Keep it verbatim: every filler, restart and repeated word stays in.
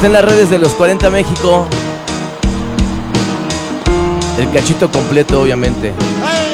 Está en las redes de los cuarenta México. El cachito completo, obviamente. ¡Hey!